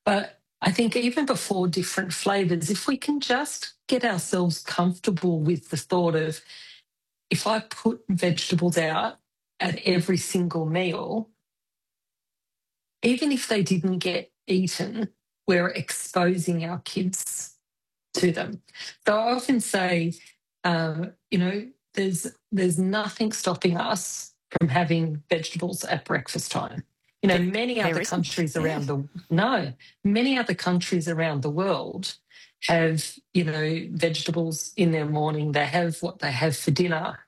But I think even before different flavors, if we can just get ourselves comfortable with the thought of if I put vegetables out at every single meal, even if they didn't get eaten, we're exposing our kids to them. So I often say, there's nothing stopping us from having vegetables at breakfast time. Many There other isn't. countries Yeah. around the no, many other countries around the world have vegetables in their morning. They have what they have for dinner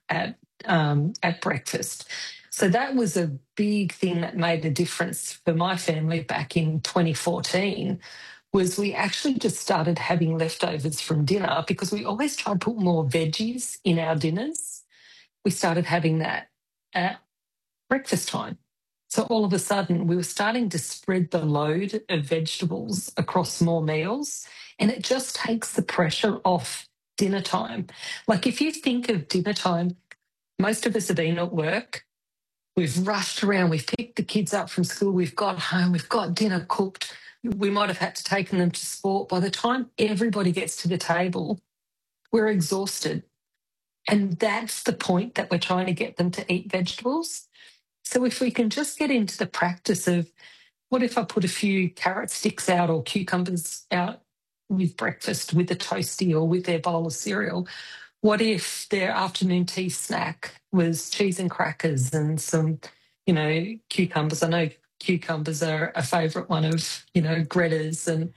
at breakfast. So that was a big thing that made a difference for my family back in 2014 was we actually just started having leftovers from dinner because we always try to put more veggies in our dinners. We started having that at breakfast time. So all of a sudden, we were starting to spread the load of vegetables across more meals, and it just takes the pressure off dinner time. Like if you think of dinner time, most of us have been at work. We've rushed around, we've picked the kids up from school, we've got home, we've got dinner cooked. We might have had to take them to sport. By the time everybody gets to the table, we're exhausted. And that's the point that we're trying to get them to eat vegetables. So if we can just get into the practice of what if I put a few carrot sticks out or cucumbers out with breakfast with a toasty or with their bowl of cereal? What if their afternoon tea snack was cheese and crackers and some, cucumbers? I know cucumbers are a favourite one of, Greta's and,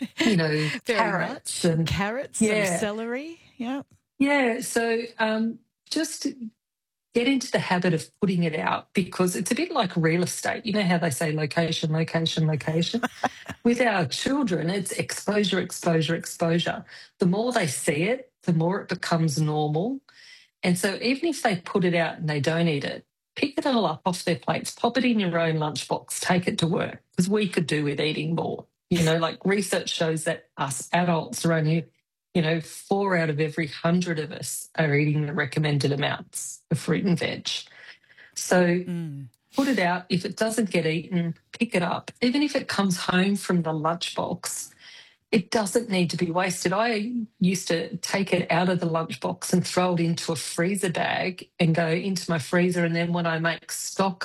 Very carrots much. and Carrots, some yeah. celery. Yeah. Yeah. So just get into the habit of putting it out because it's a bit like real estate. You know how they say location, location, location? With our children, it's exposure, exposure, exposure. The more they see it, the more it becomes normal. And so even if they put it out and they don't eat it, pick it all up off their plates, pop it in your own lunchbox, take it to work because we could do with eating more. Like research shows that us adults are only 4 out of every 100 of us are eating the recommended amounts of fruit and veg. So put it out. If it doesn't get eaten, pick it up. Even if it comes home from the lunchbox, it doesn't need to be wasted. I used to take it out of the lunchbox and throw it into a freezer bag and go into my freezer. And then when I make stock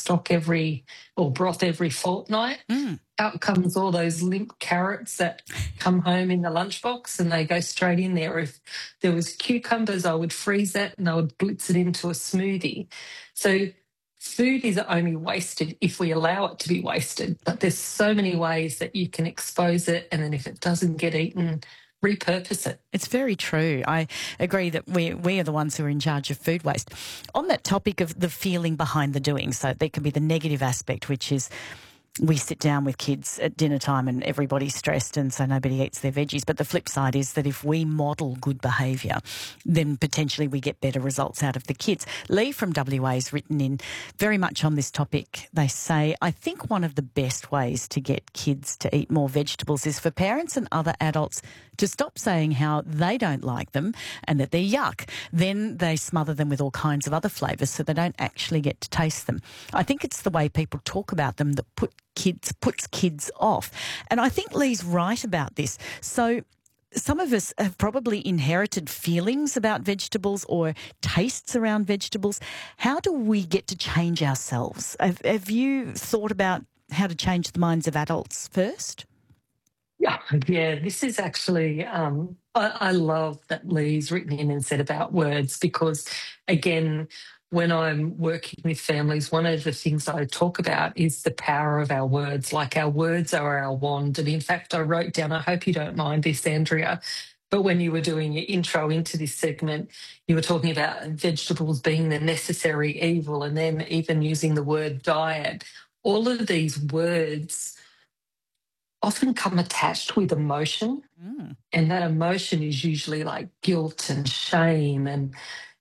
broth every fortnight. Out comes all those limp carrots that come home in the lunchbox and they go straight in there. If there was cucumbers, I would freeze that and I would blitz it into a smoothie. So food is only wasted if we allow it to be wasted. But there's so many ways that you can expose it, and then if it doesn't get eaten, repurpose it. It's very true. I agree that we are the ones who are in charge of food waste. On that topic of the feeling behind the doing, so there can be the negative aspect, which is we sit down with kids at dinner time and everybody's stressed and so nobody eats their veggies. But the flip side is that if we model good behaviour, then potentially we get better results out of the kids. Lee from WA has written in very much on this topic. They say, I think one of the best ways to get kids to eat more vegetables is for parents and other adults to stop saying how they don't like them and that they're yuck. Then they smother them with all kinds of other flavours so they don't actually get to taste them. I think it's the way people talk about them that puts kids off. And I think Lee's right about this. So some of us have probably inherited feelings about vegetables or tastes around vegetables. How do we get to change ourselves? Have you thought about how to change the minds of adults first? Yeah, this is actually, I love that Lee's written in and said about words because, again, when I'm working with families, one of the things I talk about is the power of our words. Like our words are our wand. And in fact, I wrote down, I hope you don't mind this, Andrea, but when you were doing your intro into this segment, you were talking about vegetables being the necessary evil and then even using the word diet. All of these words often come attached with emotion. And that emotion is usually like guilt and shame and,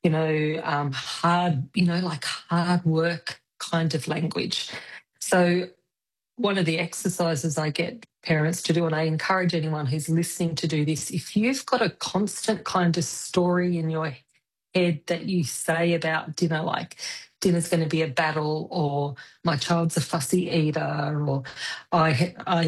like hard work kind of language. So one of the exercises I get parents to do, and I encourage anyone who's listening to do this, if you've got a constant kind of story in your head that you say about dinner, like dinner's going to be a battle or my child's a fussy eater or I